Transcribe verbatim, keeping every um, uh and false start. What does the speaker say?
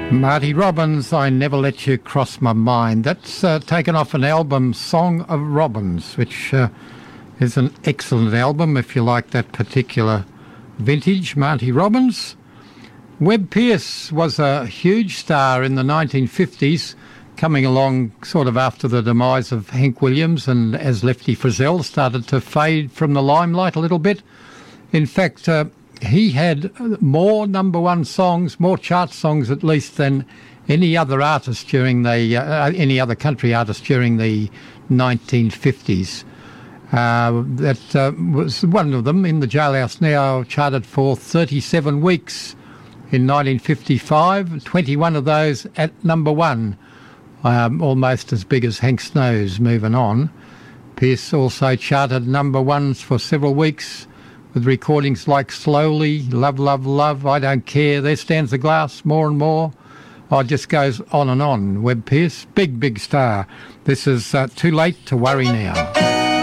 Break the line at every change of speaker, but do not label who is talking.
Marty Robbins, I Never Let You Cross My Mind. That's uh, taken off an album, Song of Robbins, which uh, is an excellent album if you like that particular vintage, Marty Robbins. Webb Pierce was a huge star in the nineteen fifties, coming along sort of after the demise of Hank Williams, and as Lefty Frizzell started to fade from the limelight a little bit. In fact, uh, he had more number one songs, more chart songs at least, than any other artist during the uh, any other country artist during the nineteen fifties. Uh, that uh, was one of them. In the Jailhouse Now charted for thirty-seven weeks in nineteen fifty-five. twenty-one of those at number one, um, almost as big as Hank Snow's Moving On. Pierce also charted number ones for several weeks, with recordings like Slowly, Love, Love, Love, I Don't Care, There Stands the Glass, More and More. Oh, it just goes on and on. Webb Pierce, big, big star. This is uh, Too Late to Worry Now.